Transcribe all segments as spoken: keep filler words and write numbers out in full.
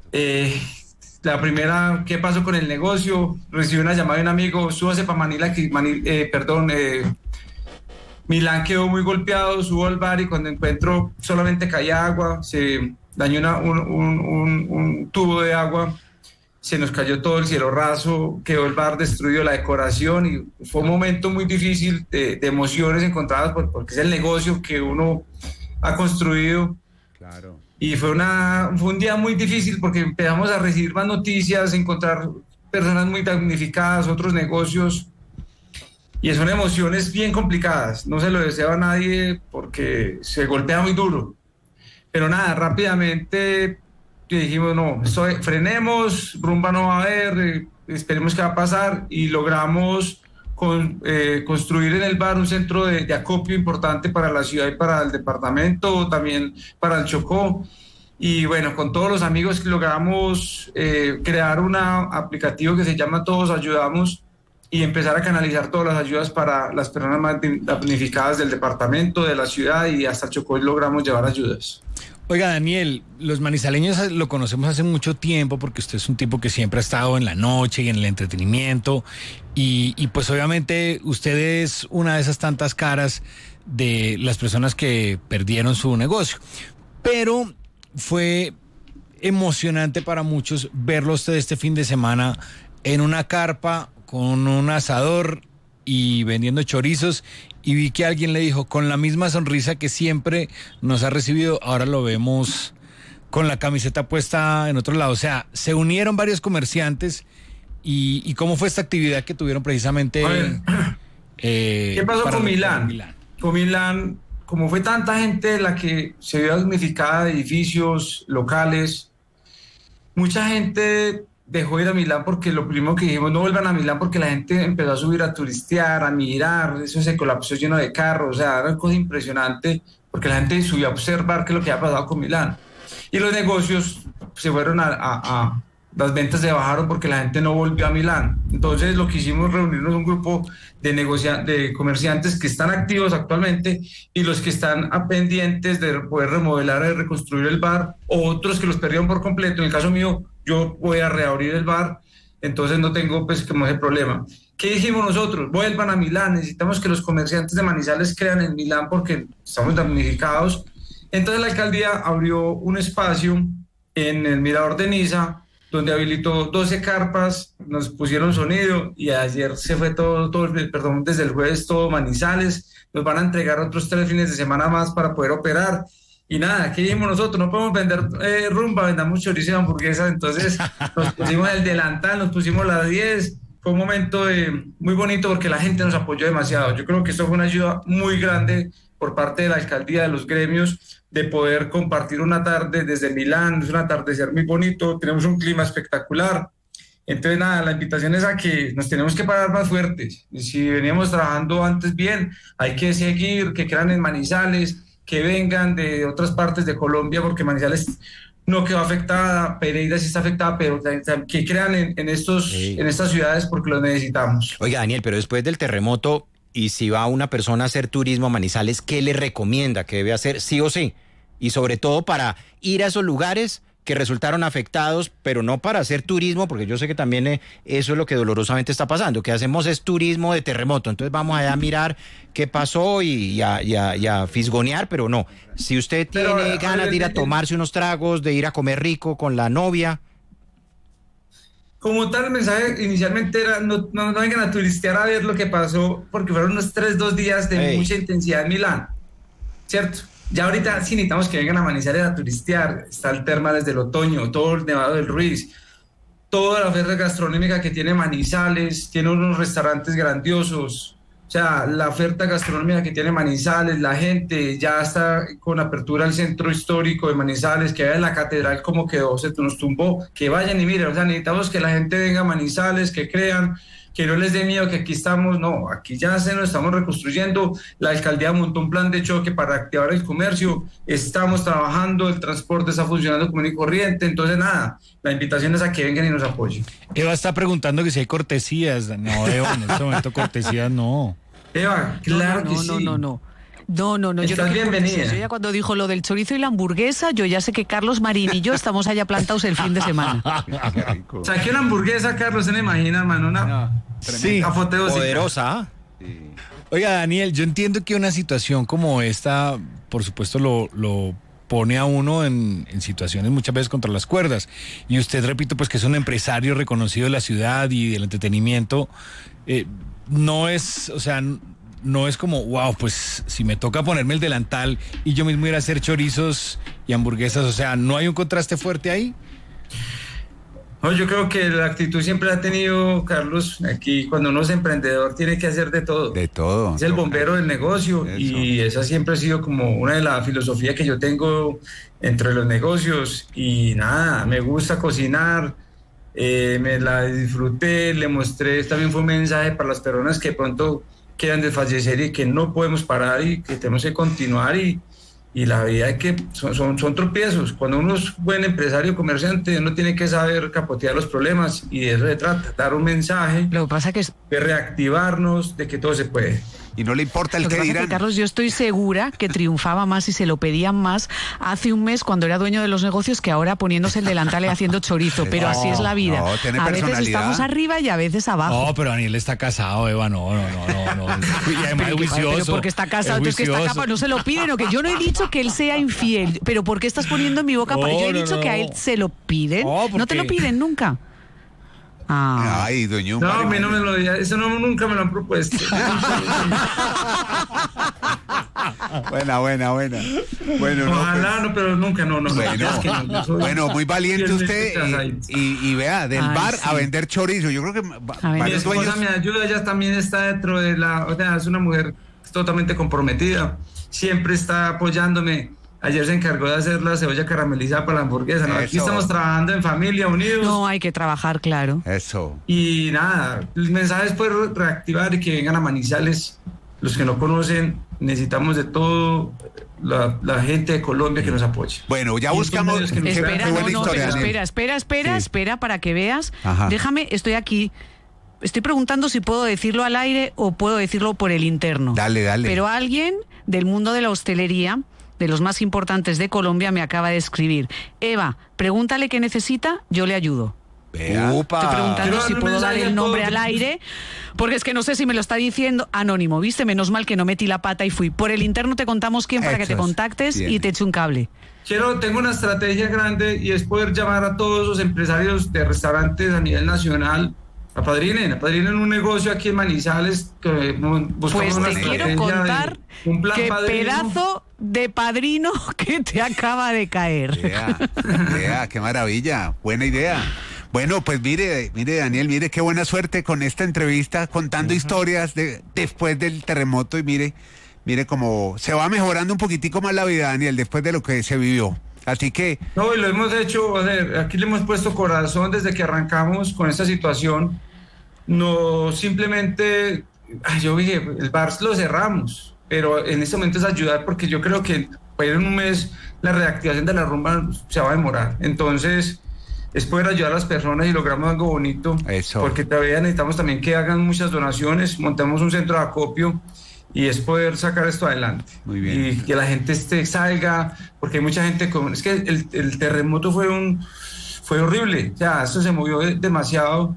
Eh, la primera, ¿qué pasó con el negocio? Recibí una llamada de un amigo, súbase para Manila, que Mani- eh, perdón, eh, Milán quedó muy golpeado, subo al bar y cuando encuentro solamente caía agua, se dañó una- un, un- un- un tubo de agua, se nos cayó todo el cielo raso, quedó el bar destruido, la decoración y fue un momento muy difícil de, de emociones encontradas por- porque es el negocio que uno ha construido Claro. y fue, una, fue un día muy difícil porque empezamos a recibir más noticias, encontrar personas muy damnificadas, otros negocios, y son emociones bien complicadas. No se lo deseo a nadie porque se golpea muy duro. Pero nada, rápidamente dijimos, no, esto, frenemos, rumba no va a haber, eh, esperemos qué va a pasar, y logramos con, eh, construir en el bar un centro de, de acopio importante para la ciudad y para el departamento, también para el Chocó. Y bueno, con todos los amigos logramos eh, crear un aplicativo que se llama Todos Ayudamos y empezar a canalizar todas las ayudas para las personas más damnificadas del departamento, de la ciudad, y hasta Chocó logramos llevar ayudas. Oiga, Daniel, los manizaleños lo conocemos hace mucho tiempo porque usted es un tipo que siempre ha estado en la noche y en el entretenimiento y, y pues obviamente usted es una de esas tantas caras de las personas que perdieron su negocio. Pero fue emocionante para muchos verlo usted este fin de semana en una carpa con un asador y vendiendo chorizos, y vi que alguien le dijo con la misma sonrisa que siempre nos ha recibido, ahora lo vemos con la camiseta puesta en otro lado. O sea, se unieron varios comerciantes y, y cómo fue esta actividad que tuvieron A ver, precisamente ¿qué eh, pasó para con recuperar Milán? Milán. Con Milán, como fue tanta gente la que se vio damnificada de edificios locales, mucha gente dejó ir a Milán porque lo primero que dijimos, no vuelvan a Milán porque la gente empezó a subir a turistear, a mirar, eso se colapsó lleno de carros, o sea, era una cosa impresionante porque la gente subió a observar qué es lo que había pasado con Milán. Y los negocios se fueron a, a, a las ventas se bajaron porque la gente no volvió a Milán. Entonces lo que hicimos reunirnos un grupo de, negocia de comerciantes que están activos actualmente y los que están a pendientes de poder remodelar y reconstruir el bar, o otros que los perdieron por completo. En el caso mío, yo voy a reabrir el bar, entonces no tengo pues como ese problema. ¿Qué dijimos nosotros? Vuelvan a Milán, necesitamos que los comerciantes de Manizales crean en Milán porque estamos damnificados. Entonces la alcaldía abrió un espacio en el Mirador de Niza, donde habilitó doce carpas, nos pusieron sonido y ayer se fue todo, todo, perdón, desde el jueves todo Manizales, nos van a entregar otros tres fines de semana más para poder operar. Y nada, ¿qué dijimos nosotros? No podemos vender eh, rumba, vendamos chorizo y hamburguesas, entonces nos pusimos el delantal, nos pusimos las diez, fue un momento eh, muy bonito porque la gente nos apoyó demasiado. Yo creo que esto fue una ayuda muy grande por parte de la alcaldía, de los gremios, de poder compartir una tarde desde Milán, es un atardecer muy bonito, tenemos un clima espectacular. Entonces, nada, la invitación es a que nos tenemos que parar más fuertes. Y si veníamos trabajando antes bien, hay que seguir, que crean en Manizales, que vengan de otras partes de Colombia, porque Manizales no quedó afectada, Pereira sí está afectada, pero que crean en, en, estos, Sí. en estas ciudades porque los necesitamos. Oiga, Daniel, pero después del terremoto, y si va una persona a hacer turismo a Manizales, ¿qué le recomienda que debe hacer sí o sí? Y sobre todo para ir a esos lugares que resultaron afectados, pero no para hacer turismo, porque yo sé que también eh, eso es lo que dolorosamente está pasando, que hacemos es turismo de terremoto, entonces vamos allá a mirar qué pasó y, y, a, y, a, y a fisgonear, pero no. Si usted tiene Pero, ganas de ir a tomarse unos tragos, de ir a comer rico con la novia... Como tal, el mensaje inicialmente era no, no, no vengan a turistear a ver lo que pasó, porque fueron unos tres, dos días de Hey. mucha intensidad en Milán, ¿cierto? Ya ahorita sí necesitamos que vengan a Manizales a turistear, está el terma desde el otoño, todo el Nevado del Ruiz, toda la oferta gastronómica que tiene Manizales, tiene unos restaurantes grandiosos, o sea, la oferta gastronómica que tiene Manizales, la gente ya está con apertura al centro histórico de Manizales, que vean la catedral como quedó, se nos tumbó, que vayan y miren, o sea, necesitamos que la gente venga a Manizales, que crean, que no les dé miedo que aquí estamos, no, aquí ya se nos estamos reconstruyendo, la alcaldía montó un plan de choque para activar el comercio, estamos trabajando, el transporte está funcionando común y corriente, entonces nada, la invitación es a que vengan y nos apoyen. Eva está preguntando que si hay cortesías. No, Eva, en este momento cortesías no. Eva, claro no, no, que no, sí. no, no, no. No, no, no, yo no Estás quiero bienvenida. eso. Yo ya cuando dijo lo del chorizo y la hamburguesa, yo ya sé que Carlos Marín y yo estamos allá plantados el fin de semana. Saqué una hamburguesa, Carlos, se me imagina, hermano, una Sí. apoteósica. Poderosa. ¿ah? Oiga, Daniel, yo entiendo que una situación como esta, por supuesto, lo, lo pone a uno en, en situaciones muchas veces contra las cuerdas. Y usted, repito, pues que es un empresario reconocido de la ciudad y del entretenimiento. Eh, no es, o sea, no es como, wow, pues si me toca ponerme el delantal y yo mismo ir a hacer chorizos y hamburguesas, o sea, ¿no hay un contraste fuerte ahí? No, yo creo que la actitud siempre la ha tenido Carlos. Aquí, cuando uno es emprendedor, tiene que hacer de todo. De todo. Es el bombero del negocio. Eso. Y esa siempre ha sido como una de las filosofías que yo tengo entre los negocios. Y nada, me gusta cocinar, eh, me la disfruté, le mostré. También fue un mensaje para las personas que de pronto quedan desfallecer y que no podemos parar y que tenemos que continuar. Y, y la vida es que son, son, son tropiezos. Cuando uno es buen empresario, comerciante, uno tiene que saber capotear los problemas y de eso se trata, dar un mensaje, Lo que pasa que es, de reactivarnos, de que todo se puede. Y no le importa el Lo que que pasa es dirán. que, Carlos, yo estoy segura que triunfaba más y se lo pedían más hace un mes cuando era dueño de los negocios que ahora poniéndose el delantal y haciendo chorizo. Pero No, así es la vida. no, tiene a veces personalidad. estamos arriba y a veces abajo. No, pero Daniel está casado, Eva, no, no, no, no. no. Y además es juicioso. Pero porque está casado, tú es que está juicioso. capaz, no se lo piden, o que yo no he dicho que él sea infiel, pero ¿por qué estás poniendo en mi boca? No, yo he no, dicho no. que a él se lo piden. No, No, te lo porque- piden nunca. Ah. Ay, doña No, a mí no me lo diga, eso no, nunca me lo han propuesto. Buena, buena, buena. Bueno, no, Ojalá, pues, no, pero nunca, no, no. Bueno, es que no, yo soy bueno, muy valiente fielmente usted casadito. y, y, y vea, del Ay, bar sí. a vender chorizo. Yo creo que va- A ver. Mi varios dueños. esposa me ayuda, ella también está dentro de la, o sea, es una mujer totalmente comprometida, siempre está apoyándome. Ayer se encargó de hacer la cebolla caramelizada para la hamburguesa, ¿no? Aquí Eso. estamos trabajando en familia, unidos. No, hay que trabajar, claro. Eso. Y nada, el mensaje es poder reactivar y que vengan a Manizales. Los que no conocen, necesitamos de todo la, la gente de Colombia que nos apoye. Bueno, ya Y buscamos. estos medios que nos Qué- Espera, qué no, buena no, historia, pero Daniel. espera, espera, espera, Sí. espera para que veas. Ajá. Déjame, estoy aquí. Estoy preguntando si puedo decirlo al aire o puedo decirlo por el interno. Dale, dale. Pero alguien del mundo de la hostelería, de los más importantes de Colombia, me acaba de escribir. Eva, pregúntale qué necesita, yo le ayudo. Vea. Upa. Estoy preguntando Quiero si darle un puedo dar mensaje el a nombre todos. al aire, porque es que no sé si me lo está diciendo anónimo, ¿viste? Menos mal que no metí la pata y fui. Por el interno te contamos quién para que te Eso es. contactes Bien. y te eche un cable. Quiero, tengo una estrategia grande y es poder llamar a todos los empresarios de restaurantes a nivel nacional. Apadrinen, apadrinen un negocio aquí en Manizales. Que buscamos Pues una te quiero estrategia de contar un plan qué padrino. pedazo de padrino que te acaba de caer. Vea, vea, qué maravilla. Buena idea. Bueno, pues mire, mire, Daniel, mire qué buena suerte con esta entrevista, contando historias de después del terremoto y mire, mire cómo se va mejorando un poquitico más la vida, Daniel, después de lo que se vivió. Así que, No, y lo hemos hecho, a ver, aquí le hemos puesto corazón desde que arrancamos con esta situación. No simplemente, ay, yo dije, el bar lo cerramos, pero en este momento es ayudar porque yo creo que para ir en un mes la reactivación de la rumba se va a demorar. Entonces, es poder ayudar a las personas y logramos algo bonito. Eso. Porque todavía necesitamos también que hagan muchas donaciones, montamos un centro de acopio y es poder sacar esto adelante. Muy bien. Y que la gente esté, salga, porque hay mucha gente con... Es que el, el terremoto fue un fue horrible, o sea, esto se movió de- demasiado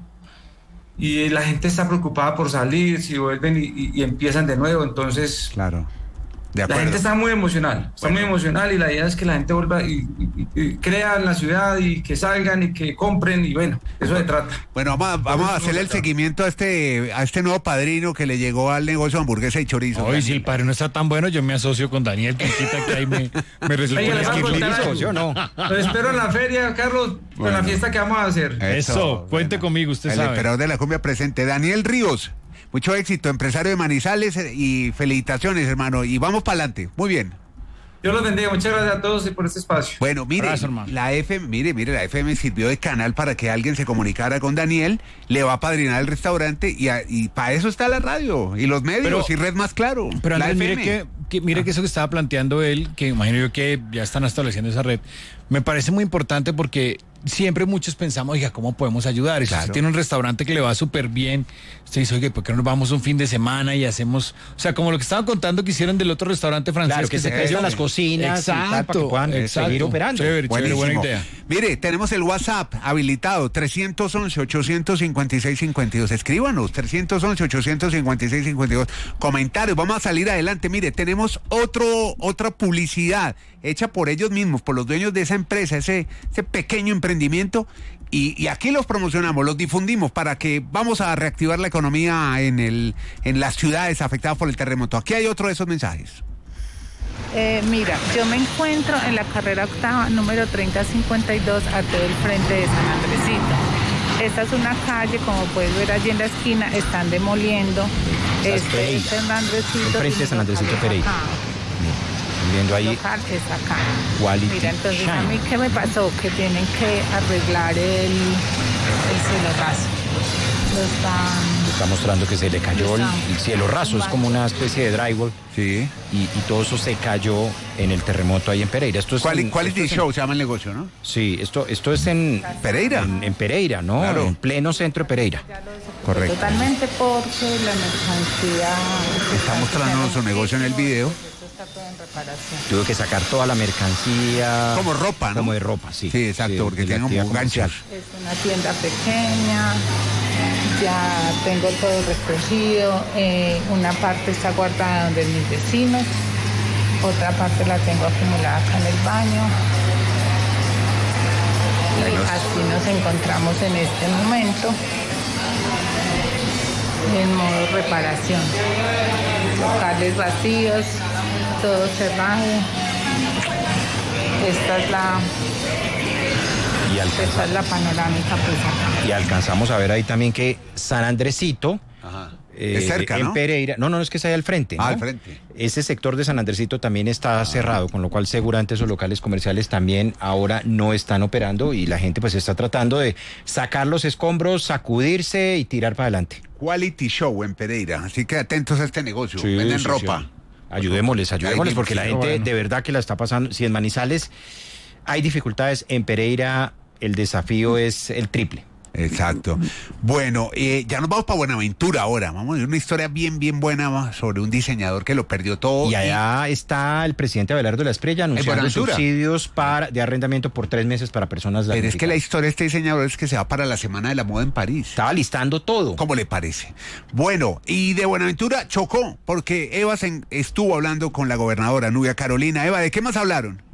y la gente está preocupada por salir, si vuelven y, y- y empiezan de nuevo, entonces claro, de la acuerdo. gente está muy emocional, está Bueno. muy emocional y la idea es que la gente vuelva y, y- y crea en la ciudad y que salgan y que compren y bueno, eso se trata. Bueno, vamos a, vamos a hacerle el seguimiento a este, a este nuevo padrino que le llegó al negocio de hamburguesa y chorizo. Hoy, si el padre no está tan bueno, yo me asocio con Daniel, que quita que ahí me, me resultó Oiga, un les voy a esquirlizo, contar algo. ¿sí o no? Lo espero en la feria, Carlos, con Bueno. la fiesta que vamos a hacer. Eso, cuente conmigo, usted el sabe. emperador de la cumbia presente, Daniel Ríos. Mucho éxito, empresario de Manizales eh, y felicitaciones, hermano. Y vamos para adelante. Muy bien. Dios los bendiga, muchas gracias a todos por este espacio. Bueno, mire, Abrazo, hermano. la F M, mire, mire, la F M sirvió de canal para que alguien se comunicara con Daniel, le va a padrinar el restaurante y, a- y para eso está la radio y los medios Pero- y Red Más Claro. Pero la Andrés, mire F M. que, que- mire que eso que estaba planteando él, que imagino yo que ya están estableciendo esa red, me parece muy importante porque siempre muchos pensamos, oiga, ¿cómo podemos ayudar? Y si Claro. usted tiene un restaurante que le va súper bien, usted dice, oye, ¿por qué no nos vamos un fin de semana y hacemos, o sea, como lo que estaban contando que hicieron del otro restaurante francés? Claro, que se cayó prestan las cocinas y tal, para que puedan exacto. seguir operando. Chévere, chévere, buena Buenísimo. idea. Mire, tenemos el WhatsApp habilitado, tres once, ocho cinco seis, cinco dos. Escríbanos, tres once, ocho cinco seis, cinco dos. Comentarios, vamos a salir adelante. Mire, tenemos otro, otra publicidad hecha por ellos mismos, por los dueños de esa empresa, ese, ese pequeño emprendimiento. Y, y aquí los promocionamos, los difundimos para que vamos a reactivar la economía en, el, en las ciudades afectadas por el terremoto. Aquí hay otro de esos mensajes. Eh, mira, yo me encuentro en la carrera octava, número treinta cincuenta y dos, a todo el frente de San Andresito. Esta es una calle, como puedes ver allí en la esquina, están demoliendo Esa es este, Pereira. este San Andresito. Enfrente y de San mi Andresito local es Pereira. acá. Estoy viendo El ahí local es acá. Quality Mira, entonces a Shine. mí, ¿qué me pasó? Que tienen que arreglar el, el cielo raso. Lo están... Está mostrando que se le cayó el, el cielo raso, es como una especie de drywall. Sí. Y, y todo eso se cayó en el terremoto ahí en Pereira. Esto es Quali- en- Quality esto es en- Show se llama el negocio, ¿no? Sí, esto, esto es en Pereira. En, en Pereira, ¿no? Claro. En pleno centro de Pereira. Correcto. Totalmente porque la mercancía... Está mostrando su negocio en el video. Esto está todo en reparación. Tuve que sacar toda la mercancía. Como ropa, ¿no? Como de ropa, sí. Sí, exacto, porque de la tiene como actividad ganchos. comercial. Es una tienda pequeña, ya tengo todo recogido, eh, una parte está guardada donde mis vecinos, otra parte la tengo acumulada acá en el baño. Y Bueno. así nos encontramos en este momento, en modo reparación. Locales vacíos, todo cerrado. Esta es la, Y, esta alcanza- es la panorámica pues acá. y alcanzamos a ver ahí también que San Andresito. Ajá. eh, Es cerca, en ¿no? Pereira. No, no, es que es ahí al frente. Ah, ¿no? al frente. Ese sector de San Andresito también está cerrado, con lo cual seguramente esos locales comerciales también ahora no están operando y la gente pues está tratando de sacar los escombros, sacudirse y tirar para adelante. Quality Show en Pereira. Así que atentos a este negocio. Venden sí, ropa. sí. Ayudémosles, ayudémosles, Ahí, porque la sí, gente bueno. de verdad que la está pasando. Si en Manizales hay dificultades, en Pereira el desafío es el triple. Exacto. Bueno, eh, ya nos vamos para Buenaventura ahora. Vamos a ver una historia bien, bien buena sobre un diseñador que lo perdió todo. Y allá está el presidente Abelardo de la Espriella anunciando Buenaventura. subsidios para, de arrendamiento por tres meses para personas Pero es que la damnificadas. historia de este diseñador es que se va para la Semana de la Moda en París. Estaba listando todo. ¿Cómo le parece? Bueno, y de Buenaventura chocó, porque Eva se en- estuvo hablando con la gobernadora Nubia Carolina. Eva, ¿de qué más hablaron?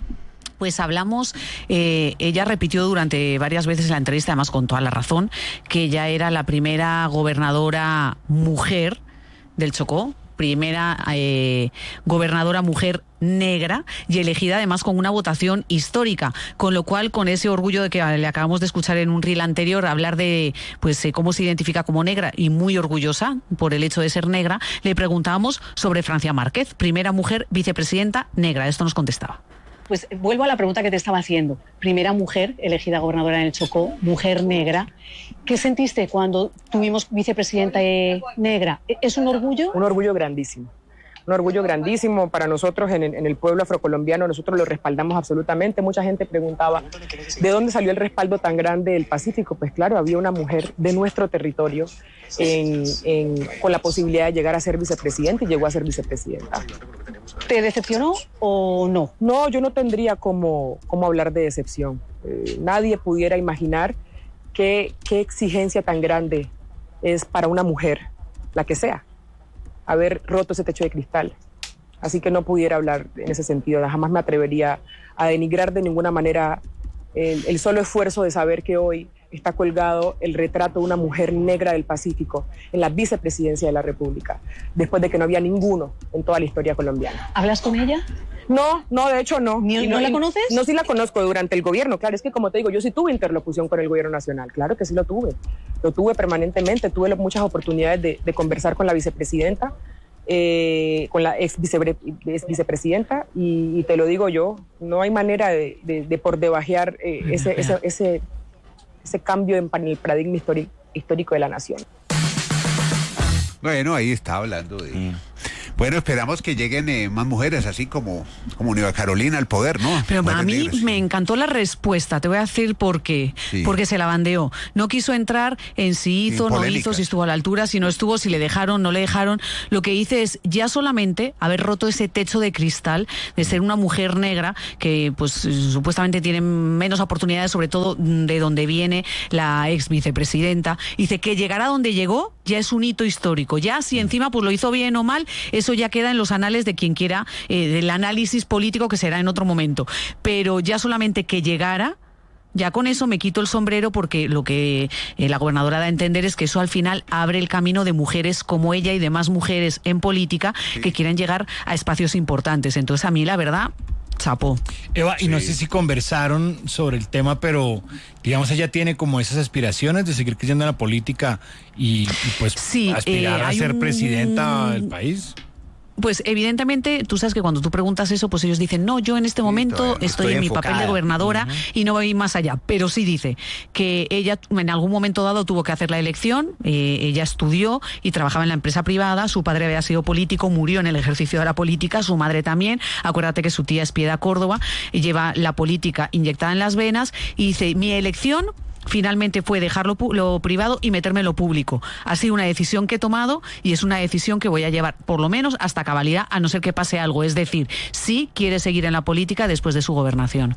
Pues hablamos, eh, ella repitió durante varias veces en la entrevista, además con toda la razón, que ella era la primera gobernadora mujer del Chocó, primera eh, gobernadora mujer negra y elegida además con una votación histórica, con lo cual con ese orgullo de que le acabamos de escuchar en un reel anterior hablar de pues eh, cómo se identifica como negra y muy orgullosa por el hecho de ser negra, le preguntábamos sobre Francia Márquez, primera mujer vicepresidenta negra. Esto nos contestaba. Pues vuelvo a la pregunta que te estaba haciendo. Primera mujer elegida gobernadora en el Chocó, mujer negra. ¿Qué sentiste cuando tuvimos vicepresidenta eh, negra? ¿Es un orgullo? Un orgullo grandísimo. Un orgullo grandísimo para nosotros en el, en el pueblo afrocolombiano. Nosotros lo respaldamos absolutamente. Mucha gente preguntaba, ¿de dónde salió el respaldo tan grande del Pacífico? Pues claro, había una mujer de nuestro territorio en, en, con la posibilidad de llegar a ser vicepresidenta y llegó a ser vicepresidenta. ¿Te decepcionó o no? No, yo no tendría cómo, cómo hablar de decepción. Eh, nadie pudiera imaginar qué, qué exigencia tan grande es para una mujer, la que sea, haber roto ese techo de cristal. Así que no pudiera hablar en ese sentido. Jamás me atrevería a denigrar de ninguna manera el, el solo esfuerzo de saber que hoy está colgado el retrato de una mujer negra del Pacífico en la vicepresidencia de la República, después de que no había ninguno en toda la historia colombiana. ¿Hablas con ella? No, no, de hecho no. ¿Ni- Y no la y- conoces? No, sí la conozco durante el gobierno, claro, es que como te digo, yo sí tuve interlocución con el gobierno nacional, claro que sí lo tuve, lo tuve permanentemente, tuve lo- muchas oportunidades de, de conversar con la vicepresidenta, eh, con la ex, vicepre- ex vicepresidenta, y, y te lo digo yo, no hay manera de, de, de por debajear eh, ese, ese, ese, ese cambio en, en el paradigma histórico, histórico de la nación. Bueno, ahí está hablando de... Bueno, esperamos que lleguen eh, más mujeres, así como, como Nueva Carolina al poder, ¿no? Pero Mujeres a mí negras. me encantó la respuesta, te voy a decir por qué. Sí. Porque se la bandeó. No quiso entrar en si hizo, Sin no polémicas. hizo, si estuvo a la altura, si no estuvo, si le dejaron, no le dejaron. Lo que hice es ya solamente haber roto ese techo de cristal de ser una mujer negra que pues supuestamente tiene menos oportunidades, sobre todo de donde viene la ex vicepresidenta. Dice que llegar a donde llegó ya es un hito histórico. Ya si encima pues lo hizo bien o mal, eso ya queda en los anales de quien quiera, eh, del análisis político que será en otro momento. Pero ya solamente que llegara, ya con eso me quito el sombrero, porque lo que eh, la gobernadora da a entender es que eso al final abre el camino de mujeres como ella y de más mujeres en política sí. que quieran llegar a espacios importantes. Entonces a mí la verdad... Chapo. Eva, y no Sí. sé si conversaron sobre el tema, pero digamos ella tiene como esas aspiraciones de seguir creyendo en la política y, y pues Sí, aspirar eh, a hay ser un- presidenta del país. Pues evidentemente, tú sabes que cuando tú preguntas eso, pues ellos dicen, no, yo en este momento todavía no estoy, estoy en mi enfocada. papel de gobernadora y no voy más allá. Pero sí dice que ella en algún momento dado tuvo que hacer la elección, eh, ella estudió y trabajaba en la empresa privada, su padre había sido político, murió en el ejercicio de la política, su madre también, acuérdate que su tía es Piedad Córdoba, y lleva la política inyectada en las venas, y dice, mi elección... finalmente fue dejar lo, pu- lo privado y meterme en lo público. Ha sido una decisión que he tomado y es una decisión que voy a llevar por lo menos hasta cabalidad, a no ser que pase algo. Es decir, sí quiere seguir en la política después de su gobernación.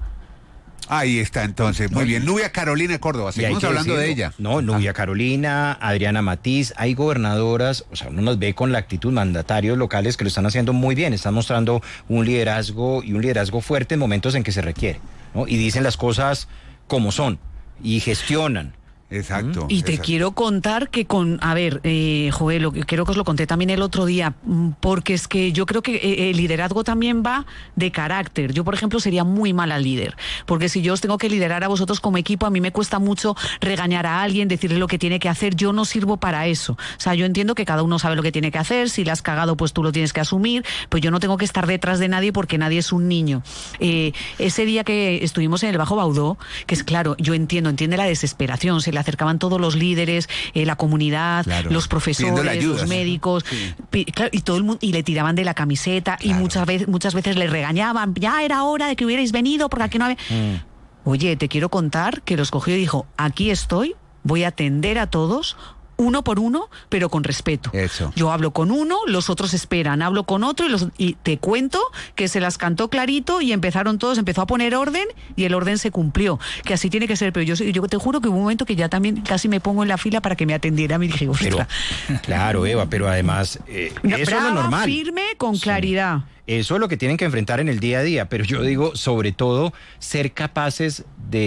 Ahí está entonces, muy bien. Nubia Carolina Córdoba, Y hay seguimos que hablando de decirlo. ella. No, Nubia Carolina, Adriana Matiz, hay gobernadoras, o sea, uno nos ve con la actitud, mandatarios locales que lo están haciendo muy bien, están mostrando un liderazgo y un liderazgo fuerte en momentos en que se requiere, ¿no? Y dicen las cosas como son y gestionan. Exacto. Y te exacto. quiero contar que con, a ver, eh, Joel, lo que- creo que os lo conté también el otro día, mm, porque es que yo creo que eh, el liderazgo también va de carácter. Yo, por ejemplo, sería muy mala líder, porque si yo os tengo que liderar a vosotros como equipo, a mí me cuesta mucho regañar a alguien, decirle lo que tiene que hacer. Yo no sirvo para eso. O sea, yo entiendo que cada uno sabe lo que tiene que hacer, si la has cagado, pues tú lo tienes que asumir, pues yo no tengo que estar detrás de nadie porque nadie es un niño. Eh, ese día que estuvimos en el Bajo Baudó, que es claro, yo entiendo, entiende la desesperación, se le acercaban todos los líderes, eh, la comunidad, Claro, los pidiéndole profesores, ayuda, los sí. médicos, pi- claro, y todo el mundo, y le tiraban de la camiseta, y Claro. muchas veces, muchas veces le regañaban, ya era hora de que hubierais venido, porque aquí no había... Mm. Oye, te quiero contar que los cogió y dijo, aquí estoy, voy a atender a todos, uno por uno, pero con respeto. Eso. Yo hablo con uno, los otros esperan, hablo con otro y, los, y te cuento que se las cantó clarito y empezaron todos, empezó a poner orden y el orden se cumplió, que así tiene que ser. Pero yo, yo te juro que hubo un momento que ya también casi me pongo en la fila para que me atendiera. Me dije, Pero, ostras, claro, Eva, pero además, eh, no, eso brava, es lo normal. firme, con Sí. claridad. Eso es lo que tienen que enfrentar en el día a día, pero yo digo, sobre todo, ser capaces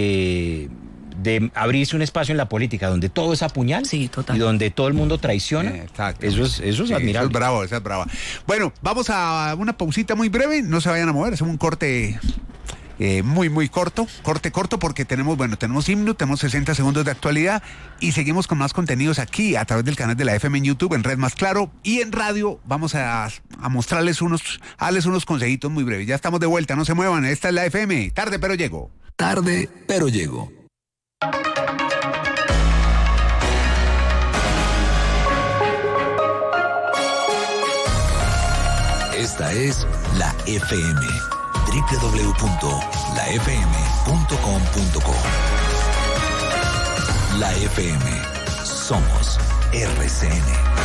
de, de abrirse un espacio en la política donde todo es a puñal Sí, total. y donde todo el mundo traiciona. Eh, exacto. Eso es, eso es Sí, admirable. Eso es bravo, eso es bravo. Bueno, vamos a una pausita muy breve, no se vayan a mover, hacemos un corte eh, muy, muy corto, corte corto porque tenemos, bueno, tenemos himno, tenemos sesenta segundos de actualidad y seguimos con más contenidos aquí a través del canal de la F M en YouTube, en Red Más Claro y en radio. Vamos a, a mostrarles unos, a darles unos consejitos muy breves. Ya estamos de vuelta, no se muevan, esta es la F M, tarde pero llego. Tarde, pero llego. Esta es la F M. doble u doble u doble u punto la f m punto com punto co. La F M. Somos R C N.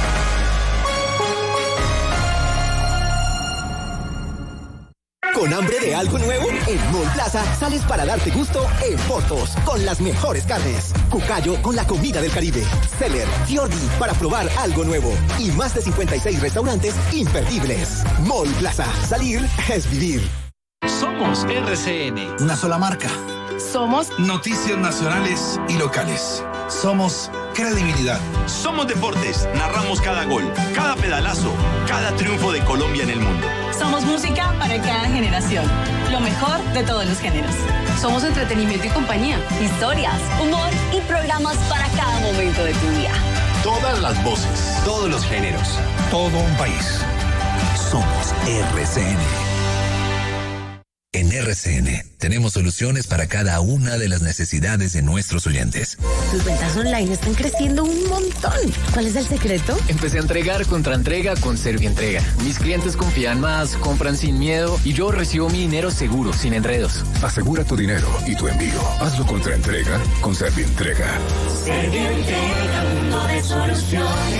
¿Con hambre de algo nuevo? En Mall Plaza sales para darte gusto en Portos, con las mejores carnes. Cucayo con la comida del Caribe. Celler, Fiordi para probar algo nuevo. Y más de cincuenta y seis restaurantes imperdibles. Mall Plaza, salir es vivir. Somos R C N. Una sola marca. Somos Noticias nacionales y locales. Somos credibilidad. Somos deportes, narramos cada gol, cada pedalazo, cada triunfo de Colombia en el mundo. Somos música para cada generación. Lo mejor de todos los géneros. Somos entretenimiento y compañía. Historias, humor y programas para cada momento de tu día. Todas las voces. Todos los géneros. Todo un país. Somos R C N. En R C N tenemos soluciones para cada una de las necesidades de nuestros oyentes. Tus ventas online están creciendo un montón. ¿Cuál es el secreto? Empecé a entregar contra entrega con Servientrega. Mis clientes confían más, compran sin miedo y yo recibo mi dinero seguro, sin enredos. Asegura tu dinero y tu envío. Hazlo contra entrega con Servientrega. Servientrega, mundo de soluciones.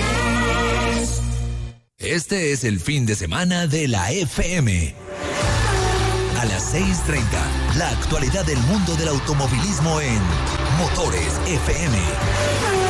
Este es el fin de semana de la F M. A las seis treinta, la actualidad del mundo del automovilismo en Motores F M.